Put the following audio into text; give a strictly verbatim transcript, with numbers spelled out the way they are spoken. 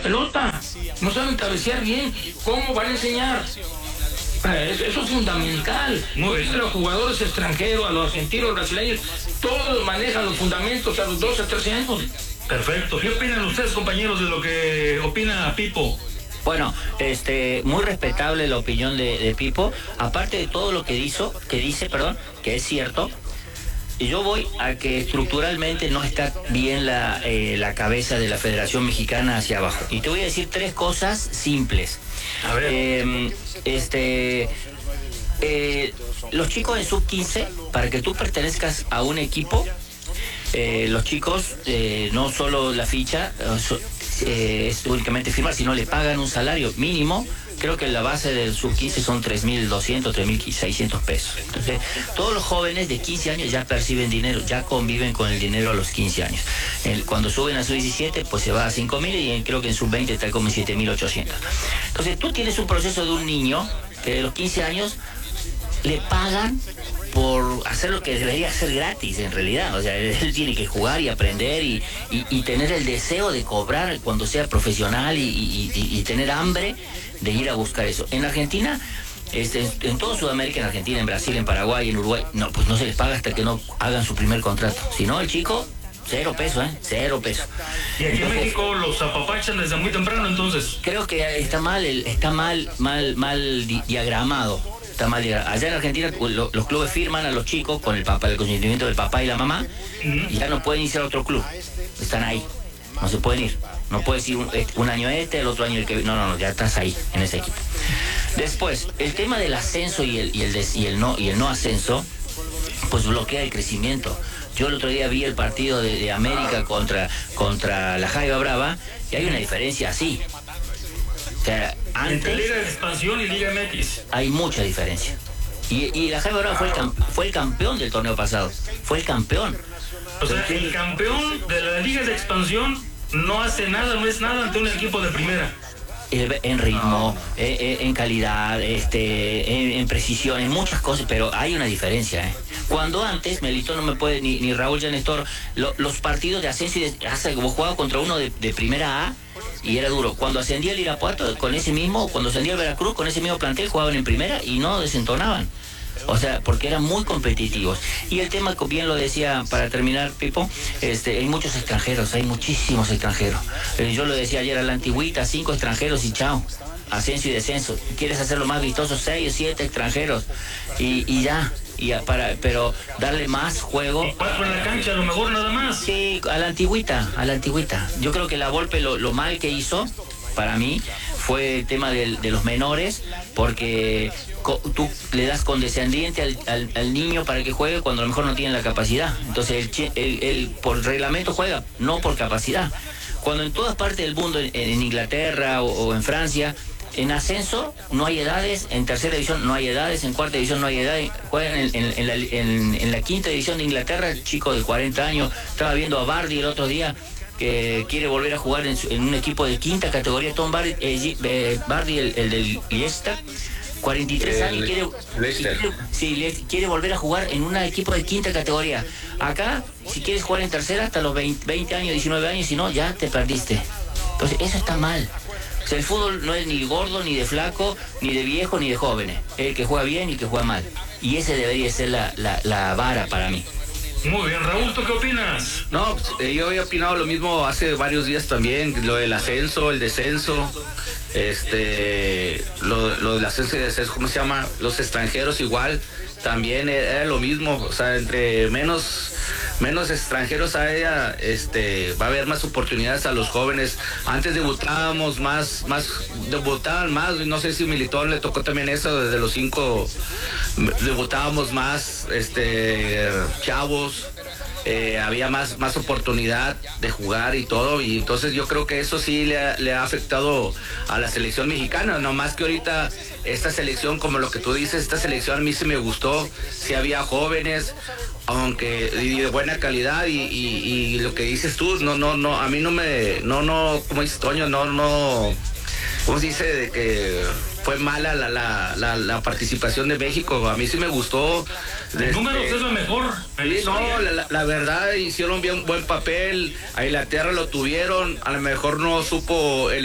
pelota, no saben cabecear bien, ¿cómo van a enseñar? Eso es fundamental. Muestra a los jugadores extranjeros, a los argentinos, brasileños, todos manejan los fundamentos a los doce, trece años. Perfecto. ¿Qué opinan ustedes, compañeros, de lo que opina Pipo? Bueno, este, muy respetable la opinión de, de Pipo, aparte de todo lo que hizo, que dice, perdón, que es cierto. Yo voy a que estructuralmente no está bien la, eh, la cabeza de la Federación Mexicana hacia abajo. Y te voy a decir tres cosas simples. A ver. Eh, este, eh, los chicos en sub quince, para que tú pertenezcas a un equipo, eh, los chicos, eh, no solo la ficha eh, es únicamente firmar, sino le pagan un salario mínimo. Creo que la base del sub quince son tres mil doscientos, tres mil seiscientos pesos. Entonces, todos los jóvenes de quince años ya perciben dinero, ya conviven con el dinero a los quince años. El, cuando suben a sub diecisiete, pues se va a cinco mil y en, creo que en sub veinte está como en siete mil ochocientos. Entonces, tú tienes un proceso de un niño que de los quince años le pagan por hacer lo que debería ser gratis en realidad. O sea, él tiene que jugar y aprender y, y, y tener el deseo de cobrar cuando sea profesional y, y, y, y tener hambre de ir a buscar eso. En Argentina, este, en toda Sudamérica, en Argentina, en Brasil, en Paraguay, en Uruguay, no, pues no se les paga hasta que no hagan su primer contrato. Si no, el chico, cero peso, ¿eh? Cero peso. Y aquí entonces, en México los apapachan desde muy temprano, entonces. Creo que está mal, el, está mal, mal, mal di diagramado. Está mal diagramado. Allá en Argentina lo, los clubes firman a los chicos con el papá, el consentimiento del papá y la mamá, uh-huh. y ya no pueden irse a otro club. Están ahí. No se pueden ir. No puedes ir un, un año este, el otro año el que... No, no, no, ya estás ahí, en ese equipo. Después, el tema del ascenso y el, y el, des, y el, no, y el no ascenso, pues bloquea el crecimiento. Yo el otro día vi el partido de, de América contra, contra la Jaiba Brava, y hay una diferencia así. O sea, antes... Entre Liga de Expansión y Liga M X. Hay mucha diferencia. Y, y la Jaiba Brava fue el, fue el campeón del torneo pasado. Fue el campeón. O sea, el campeón de la Liga de Expansión no hace nada, no es nada ante un equipo de primera. En ritmo, eh, en calidad, este, en, en precisión, en muchas cosas, pero hay una diferencia, ¿eh? Cuando antes, Melito no me puede, ni, ni Raúl Yanestor, lo, los partidos de ascenso y de, hasta como jugaba contra uno de, de primera A, y era duro. Cuando ascendía el Irapuato, con ese mismo, cuando ascendía el Veracruz, con ese mismo plantel, jugaban en primera y no desentonaban. O sea, porque eran muy competitivos. Y el tema, bien lo decía, para terminar, Pipo, este, hay muchos extranjeros, hay muchísimos extranjeros. Eh, yo lo decía ayer a la antigüita, cinco extranjeros y chao. Ascenso y descenso. ¿Quieres hacerlo más vistoso? Seis o siete extranjeros. Y, y ya. Y a, para, pero darle más juego. Y cuatro en la cancha, a lo mejor nada más. Sí, a la antigüita, a la antigüita. Yo creo que la Volpe lo, lo mal que hizo, para mí, fue el tema de, de los menores, porque co, tú le das condescendiente al, al, al niño para que juegue cuando a lo mejor no tiene la capacidad. Entonces él, él, él por reglamento juega, no por capacidad. Cuando en todas partes del mundo, en, en Inglaterra o, o en Francia, en ascenso no hay edades, en tercera división no hay edades, en cuarta división no hay edades, juegan en, en, en, la, en, en la quinta división de Inglaterra, chico de cuarenta años. Estaba viendo a Bardi el otro día, que quiere volver a jugar en, su, en un equipo de quinta categoría. Tom Bardi, eh, eh, Bardi el, el del Leicester, cuarenta y tres años, quiere, quiere, sí, le, quiere volver a jugar en un equipo de quinta categoría. Acá, si quieres jugar en tercera, hasta los veinte, veinte años, diecinueve años, si no, ya te perdiste. Entonces, eso está mal. O sea, el fútbol no es ni gordo, ni de flaco, ni de viejo, ni de jóvenes. Es el que juega bien y el que juega mal. Y ese debería ser la, la, la vara para mí. Muy bien, Raúl, ¿tú qué opinas? No, pues, eh, yo había opinado lo mismo hace varios días también, lo del ascenso, el descenso, este, lo, lo del ascenso y descenso, ¿cómo se llama? Los extranjeros igual, también era lo mismo, o sea, entre menos, menos extranjeros haya, este, va a haber más oportunidades a los jóvenes. Antes debutábamos más, más, debutaban más, no sé si Militón le tocó también eso, desde los cinco debutábamos más, este, chavos. Eh, había más, más oportunidad de jugar y todo, y entonces yo creo que eso sí le ha, le ha afectado a la selección mexicana, no más que ahorita esta selección, como lo que tú dices, esta selección a mí sí me gustó, sí había jóvenes, aunque y de buena calidad, y, y, y lo que dices tú, no, no, no, a mí no me, no, no, como dices Toño, no, no, ¿cómo se dice? De que fue mala la, la, la, la participación de México. A mí sí me gustó. El número es lo mejor. Sí, no, la, la verdad hicieron bien buen papel. A Inglaterra lo tuvieron, a lo mejor no supo el